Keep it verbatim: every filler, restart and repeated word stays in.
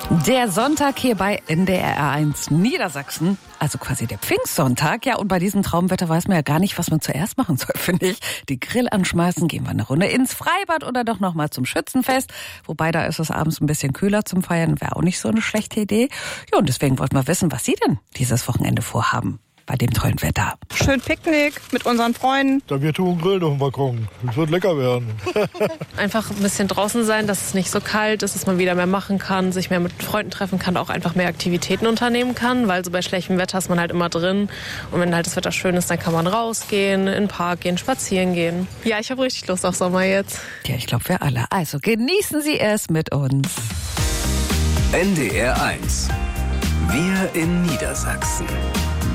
Der Sonntag hier bei N D R eins Niedersachsen, also quasi der Pfingstsonntag. Ja, und bei diesem Traumwetter weiß man ja gar nicht, was man zuerst machen soll, finde ich. Die Grill anschmeißen, gehen wir eine Runde ins Freibad oder doch noch mal zum Schützenfest. Wobei, da ist es abends ein bisschen kühler zum Feiern, wäre auch nicht so eine schlechte Idee. Ja, und deswegen wollten wir wissen, was Sie denn dieses Wochenende vorhaben bei dem tollen Wetter. Schön Picknick mit unseren Freunden. Da wir tun Grillen auf dem Balkon. Es wird lecker werden. Einfach ein bisschen draußen sein, dass es nicht so kalt ist, dass man wieder mehr machen kann, sich mehr mit Freunden treffen kann, auch einfach mehr Aktivitäten unternehmen kann, weil so bei schlechtem Wetter ist man halt immer drin. Und wenn halt das Wetter schön ist, dann kann man rausgehen, in den Park gehen, spazieren gehen. Ja, ich habe richtig Lust auf Sommer jetzt. Ja, ich glaube, wir alle. Also genießen Sie es mit uns. N D R eins. Wir in Niedersachsen.